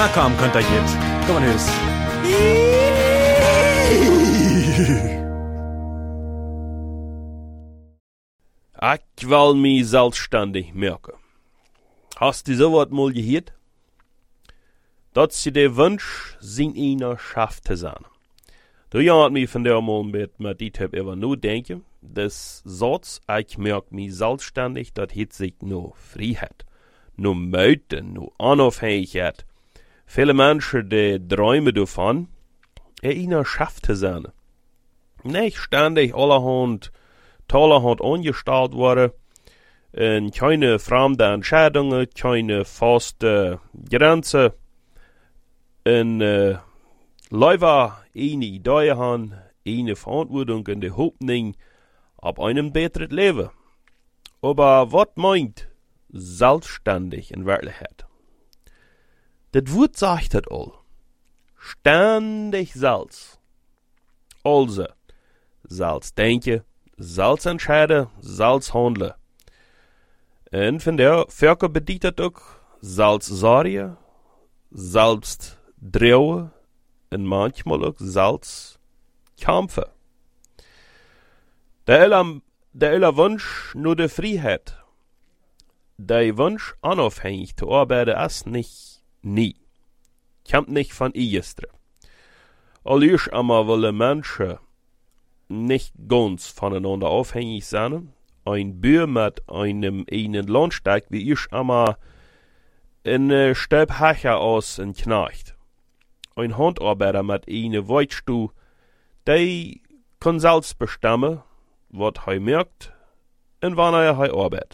Na komm, könnt ihr jetzt. Komm mal hüs. Ich will mich selbstständig merken. Hast du sowas mal gehört? Dass sie der Wunsch sind, einer schafft zu sein. Du jagt mich von der mal mit dit hab über nur denken, das Satz, ich merk mich selbstständig, dat hit sich nur Freiheit, nur Möten, nur Unabhängigkeit. Viele Menschen, die träumen davon, einer schafft zu sein. Nicht ständig allerhand tolerant angestellt worden, und keine fremde Entscheidungen, keine feste Grenzen, und Leider eine Idee haben, eine Verantwortung in der Hoffnung auf einem besseren Leben. Aber was meint selbstständig in Wirklichkeit? Das Wort sagt das all. Ständig selbst. Also, selbst denken, selbst entscheiden, selbst handeln. Und von der Völker bedeutet auch selbst sorgen, selbst drehen, und manchmal auch selbst kämpfen. Der Wunsch nur der Freiheit. Der Wunsch, unabhängig zu arbeiten, ist nicht nie. Kommt nicht von Iester. Allerdings einmal wollen Menschen nicht ganz voneinander abhängig sein. Ein Bür mit einem Landsteig, wie ich einmal in Stöbhacher aus in Knecht. Ein Handarbeiter mit einer Weitstuhl, der kann selbst bestimmen, was er merkt und wann er arbeitet.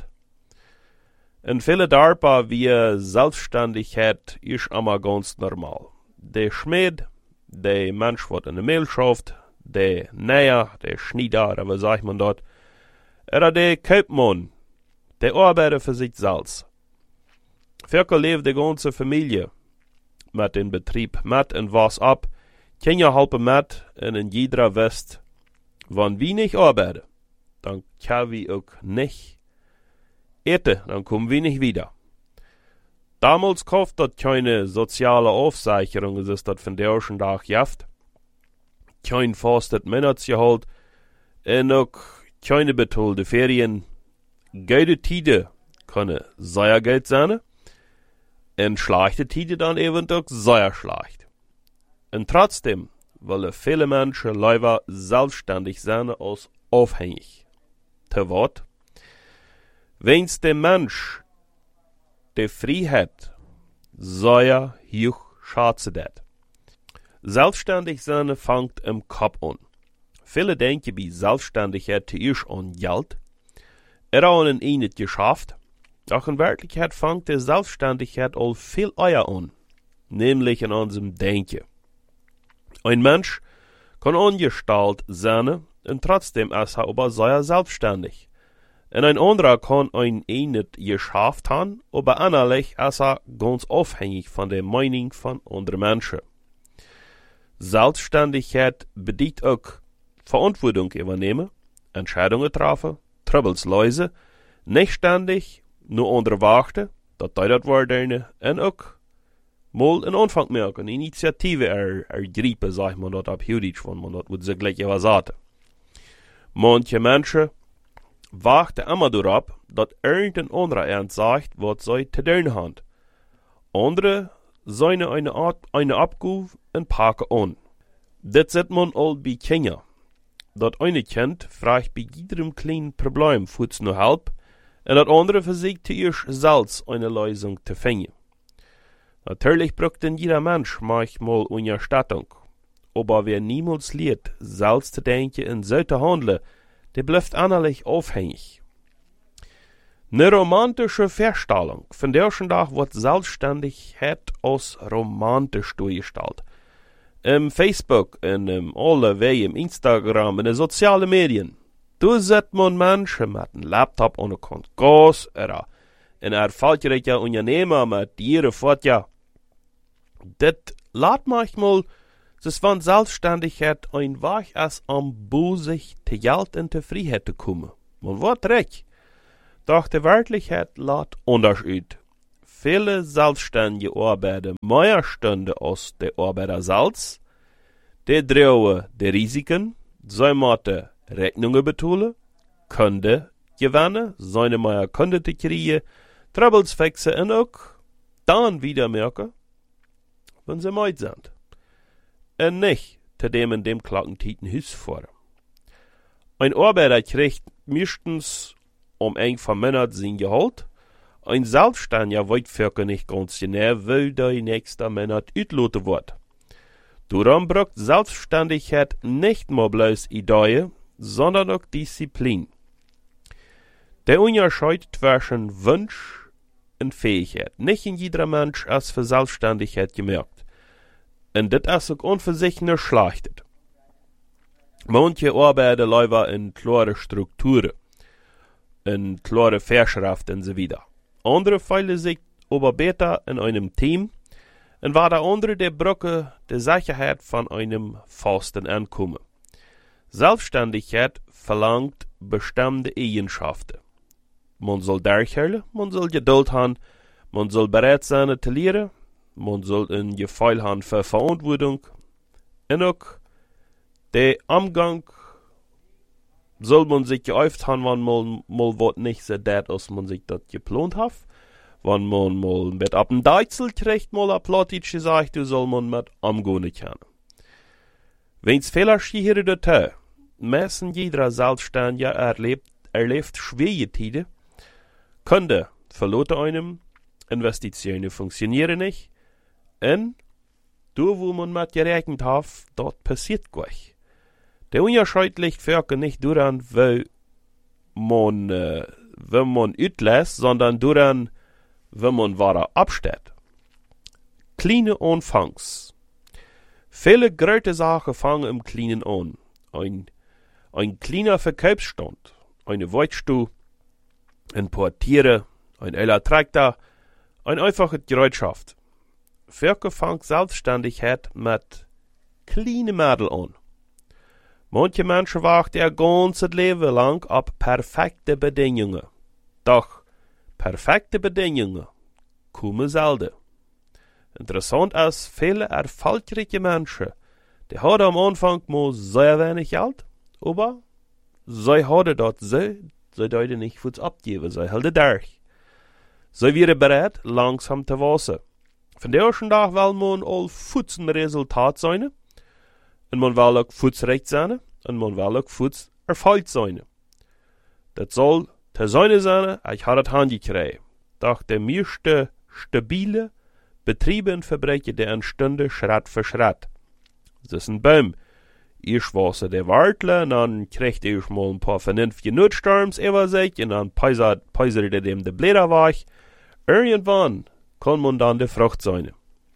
In viele Darpa wie Selbstständigkeit ist immer ganz normal. Der Schmied, der Mensch, was in der Mehl schafft, der Näher, der Schneider, was sagt man dort, oder der Kaufmann, der arbeitet für sich selbst. Für lebt die ganze Familie mit dem Betrieb mit und was ab, Kinder helfen mit und in jeder West, wenn wir nicht arbeiten, dann können wir auch nicht eten, dann kommen wir nicht wieder. Damals kauft das keine soziale Aufsicherung, es ist das von der ersten Tag jaft, kein fastet Monatsgehalt und auch keine bezahlte Ferien, gute Tide können sehr Geld sein, und schlechte Tide dann eben auch sehr schlecht. Und trotzdem wollen viele Menschen lieber selbstständig sein als abhängig. Te wat? Wenn's der Mensch die Freiheit sehr hoch schätzt dat. Selbstständig sein fängt im Kopf an. Viele denken bei Selbstständigkeit zuerst an Geld, an ein Geschäft. Doch in Wirklichkeit fängt die Selbstständigkeit all viel eher an, nämlich in unserem Denken. Ein Mensch kann angestellt sein und trotzdem ist er aber sehr selbstständig. Und ein anderer kann ein ähnliches Geschäft haben, aber innerlich ist er ganz abhängig von der Meinung von anderen Menschen. Selbstständigkeit bedeutet auch Verantwortung übernehmen, Entscheidungen treffen, Troubles lösen, nicht ständig nur andere warten, dat dat worden en ook mal een Anfang merken, Initiative ergreifen, sagt man dort ab Jüdisch, wenn man dort so gleich was sagt. Manche Menschen warten immer darauf, dass irgendein anderer ernst sagt, was sie zu tun haben. Andere sehen eine Abgabe und packen an. Das sieht man all bei Kindern. Dat eine Kind fragt bei jedem kleinen Problem, fürs nur Hilfe, und das andere versucht zuerst selbst eine Lösung zu finden. Natürlich braucht denn jeder Mensch manchmal Unterstützung. Aber wer niemals lernt, selbst zu denken und so zu handeln, der bleibt innerlich aufhängig. Eine romantische Vorstellung von der ersten Tag wird Selbstständigkeit als romantisch durchgestellt. Im Facebook, in alle Wege, im Instagram, in den sozialen Medien. Da sieht man Menschen mit einem Laptop und einem Gas oder ein erfolgreicher Unternehmer mit ihren Fotos. Das lässt manchmal, dass von Selbstständigkeit ein Weg ist, sich zu Geld und zu Freiheit zu kommen. Man wird recht. Doch die Wirklichkeit lässt anders aus. viele selbstständige Arbeiter mehr Stunden als der Arbeiter selbst. Die drohen die Risiken, sie müssen Rechnungen betalen, Kunden gewinnen, seine mehr Kunden zu kriegen, Troubles fixen und auch dann wieder merken, wenn sie müde sind. Und nicht zu dem in dem Klockentiten Hus fahren. Ein Arbeiter kriegt meistens ein von Monat sein Gehalt. Ein Selbstständiger weiß für nicht ganz genau, weil der nächste Monat utloten wird. Darum braucht Selbstständigkeit nicht nur bloß Ideen, sondern auch Disziplin. Der Unterschied zwischen Wunsch und Fähigkeit. Nicht in jeder Mensch ist für Selbstständigkeit gemerkt. Und das ist auch unversichtlich schlecht. Manche arbeiten lieber in klare Strukturen, in klare Vorschriften und so weiter. Andere fühlen sich aber besser in einem Team und war der andere der Brücke der Sicherheit von einem festen Einkommen. Selbstständigkeit verlangt bestimmte Eigenschaften. Man soll durchhalten, man soll Geduld haben, man soll bereit sein zu lernen, man soll ein Gefühl haben für Verantwortung und auch der Umgang soll man sich geäuft haben, wenn man mal was nicht so dat, als man sich das geplant hat. Wenn man mal mit ab dem Deizel kriegt, mal a Plattitsch gesagt, du soll man mit umgehen können. Wenn's Fehler hier dazu, messen jeder Selbstständige erlebt schwere Zeiten, Kunden verloren einem, Investitionen funktionieren nicht, und da, wo man mit gerechnet hat, dort passiert gleich. Der Unterschied liegt wirklich nicht daran, wenn man utlässt, sondern daran, wenn man wahre absteht. Kleine Anfangs. Viele große Sachen fangen im Kleinen an. Ein kleiner Verkaufsstand, eine Weichstuhl, ein paar Tiere, ein Traktor, eine einfache Gerätschaft. Viele fangen Selbstständigkeit mit kleinen Mitteln an. Manche Menschen warten ihr ganzes Leben lang auf perfekte Bedingungen. Doch perfekte Bedingungen kommen selten. Interessant ist, viele erfolgreiche Menschen, die haben am Anfang mal sehr wenig Geld, aber sie haben dort sie deuten nicht was abgeben, sie halten durch. Sie wären bereit, langsam zu wachsen. Von der ersten Tag will man all Futs ein Resultat sein, und man will auch Futs recht sein, und man will auch Futs erfolgt sein. Das soll zu sein sein, ich habe das hingekriegt. Doch der meiste stabile Betriebe und Fabriken, die entstanden Schritt für Schritt. Das ist ein Baum. Erst wasser der Wartle, dann kriegt erst mal ein paar vernünftige Nutzsturms über sich, und dann peisert dem die Blätter weich. Irgendwann kann man dann die Frucht sein.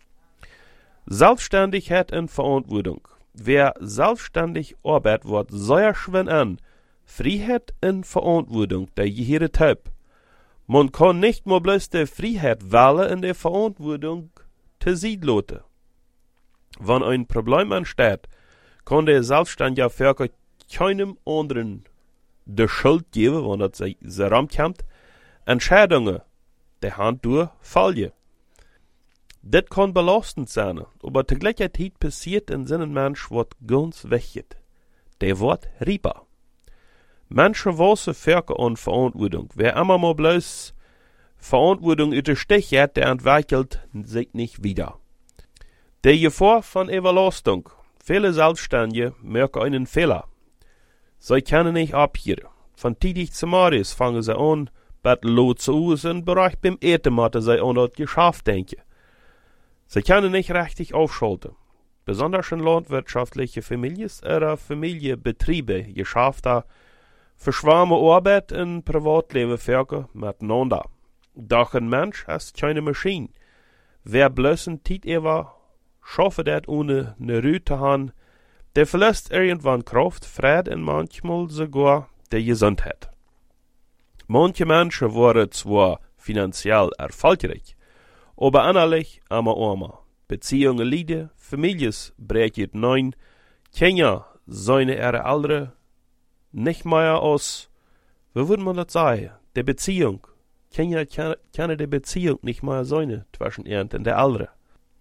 Selbstständigkeit und Verantwortung. Wer selbstständig arbeitet, wird sehr schwer an. Freiheit und Verantwortung, der jede Typ. Man kann nicht nur bloß die Freiheit wählen und die Verantwortung zu sich lassen. Wenn ein Problem entsteht, kann der Selbstständige für keinem anderen die Schuld geben, wenn das so rankommt. Entscheidungen, die Hand durch, fallen. Das kann belastend sein, aber zur gleichen Zeit passiert in seinem Mensch, was ganz weggeht. Der wird rieper. Menschen wissen Völker an Verantwortung. Wer immer mal bloß Verantwortung über den Stich hat, der entwickelt sich nicht wieder. Der Gefahr von Überlastung. Viele Selbstständige merken einen Fehler. Sie können nicht abhören. Von tätig zu Maris fangen sie an, bettellos zu aus und bereich beim Eten machen sie an das Geschäft denken. Sie können nicht richtig aufschalten. Besonders in landwirtschaftlichen Familien oder Familienbetriebe, Geschäfte, verschwammen Arbeit und Privatleben Völker miteinander. Doch ein Mensch ist keine Maschine. Wer bloß ein Zeit über schafft das ohne eine Ruhe zu haben, der verlässt irgendwann Kraft, Freude und manchmal sogar die Gesundheit. Manche Menschen waren zwar finanziell erfolgreich, aber innerlich immer armer. Beziehungen leiden, Familien brechen neun, Kinder seine ihre Alter nicht mehr aus, wie würde man das sagen, der Beziehung Kinder kennen die Beziehung nicht mal so zwischen er und der andere.